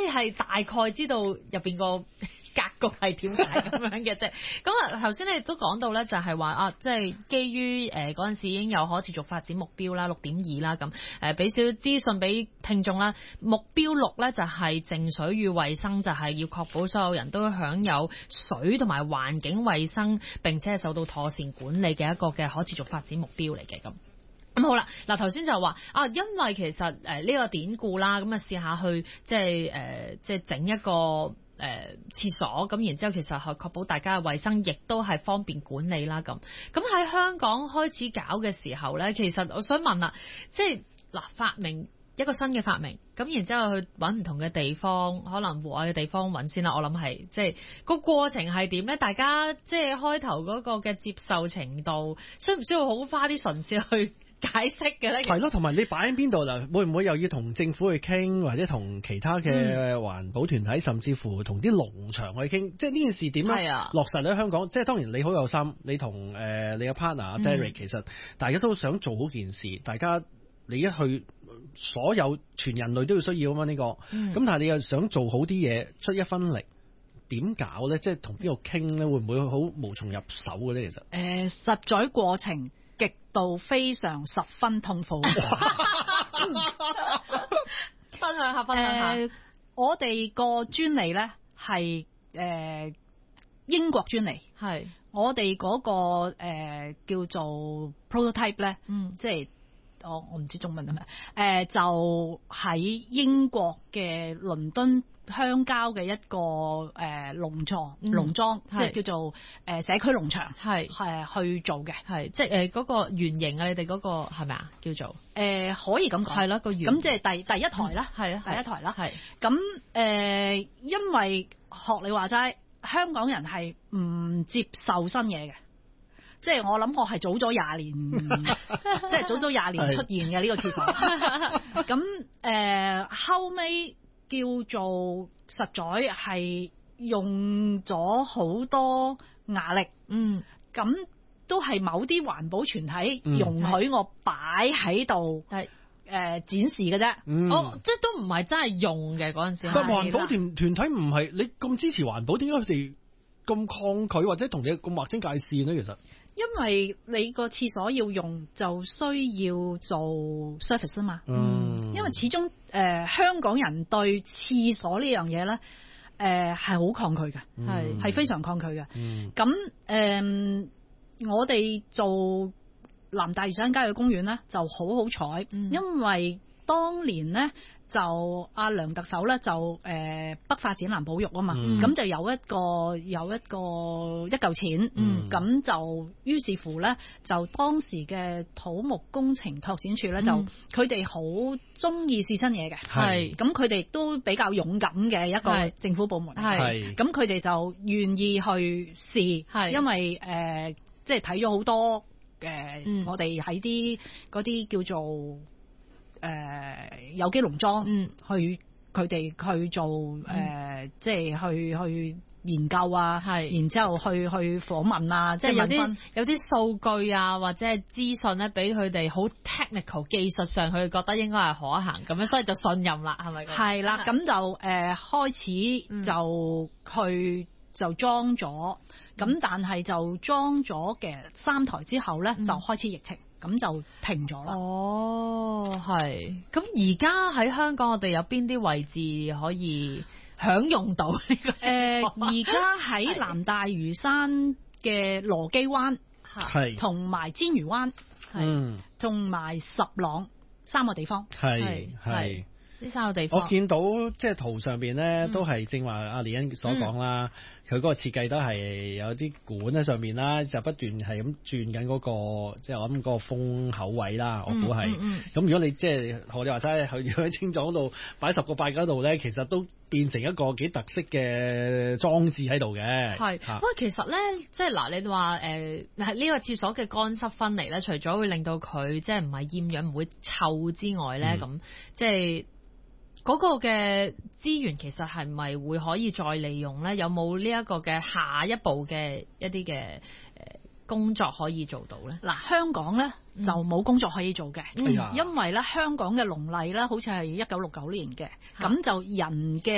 係大概知道入邊個格局係點解咁樣嘅啫。咁啊，頭先你都講到咧，就係話啊，即係基於嗰陣時已經有可持續發展目標啦，6.2啦咁，俾少少資訊俾聽眾啦。目標6咧就係淨水與衛生，就係要確保所有人都享有水同埋環境衛生，並且係受到妥善管理嘅一個嘅可持續發展目標嚟嘅咁。咁好啦，嗱頭先就話啊，因為其實呢個典故啦，咁啊試下去即係整一個廁所，咁然之後其實係確保大家嘅衛生，亦都係方便管理啦咁。咁喺香港開始搞嘅時候咧，其實我想問啦，即係嗱發明一個新嘅發明，咁然之後去揾唔同嘅地方，可能戶外嘅地方揾先啦。我諗係即係個過程係點咧？大家即係開頭嗰個嘅接受程度，需唔需要好花啲唇舌去解釋嘅咧？ 係咯，同埋你擺喺邊度嗱？會唔會又要同政府去傾，或者同其他嘅環保團體，甚至乎同啲農場去傾？即係呢件事點樣落實喺香港？即係當然你好有心，你同你嘅 partner Derek，其實大家都想做好件事。大家你一去，所有全人類都要需要啊嘛呢個。咁但係你又想做好啲嘢，出一分力，點搞咧？即係同邊個傾咧？會唔會好無從入手嘅咧？其實實在過程極度非常十分痛苦。分享下。我哋個專利咧係英國專利，係我哋嗰個叫做 prototype 咧，即係我唔知中文係咪就喺英國嘅倫敦鄉郊嘅一個農莊，即係叫做社區農場，係去做嘅，係即係嗰個原型啊！你哋嗰個係咪啊？叫做可以咁講，係啦個原。咁即係第一台啦，係啊，第一台啦，係咁因為學你話齋，香港人係唔接受新嘢嘅。即係我諗我係早咗20年，即係早咗20年出現嘅呢個廁所。咁後尾叫做實在係用咗好多牙力，咁都係某啲環保團體容許我擺喺度，展示嘅啫。 即係都唔係真係用嘅嗰陣時。 但環保團體唔係你咁支持環保，點解佢哋咁抗拒或者同你咁劃清界線呢？其實因為你個廁所要用就需要做 service 啊嘛，因為始終香港人對廁所呢樣嘢咧係好抗拒嘅，係非常抗拒嘅。咁我哋做南大嶼山郊野公園咧就好彩，因為當年咧就阿梁特首咧就北發展南保育啊嘛，咁就有一嚿錢，咁就於是乎咧就當時嘅土木工程拓展處咧就佢哋好中意試新嘢嘅，係咁佢哋都比較勇敢嘅一個政府部門，係咁佢哋就願意去試，係因為即係睇咗好多我哋喺嗰啲叫做有機農莊，去佢哋去做即係去研究啊，係，然之後去訪問啊，即係有啲數據啊，或者係資訊咧，俾佢哋好 technical 技術上，佢哋覺得應該係可行，咁樣所以就信任啦，係咪？ 係啦，咁就開始就佢就裝咗，咁但係就裝咗嘅3台之後咧，就開始疫情。咁就停咗啦。 哦，係。咁而家喺香港，我哋有邊啲位置可以享用到呢個？ 而家喺南大嶼山嘅羅基灣，係同埋煎魚灣，係同埋十朗3個地方， 係呢3個地方。 我見到即係圖上邊咧，都係正話阿李欣所講啦。佢嗰個設計都係有啲管喺上面啦，就不斷係咁轉緊嗰個，即係我諗嗰個風口位啦。我估係。咁如果你即係學你話齋，去喺青藏嗰度擺10個8嗰度咧，其實都變成一個幾特色嘅裝置喺度嘅。 係。不過其實咧，即係嗱，你話係呢個廁所嘅乾濕分離咧，除咗會令到佢即係唔係厭氧唔會臭之外咧，咁即係。嗰個嘅資源其實係咪會可以再利用咧？有冇呢一個嘅下一步嘅一啲嘅工作可以做到咧？ 嗱，香港咧就冇工作可以做嘅，因為咧香港嘅農例咧好似係1969年嘅，咁就人嘅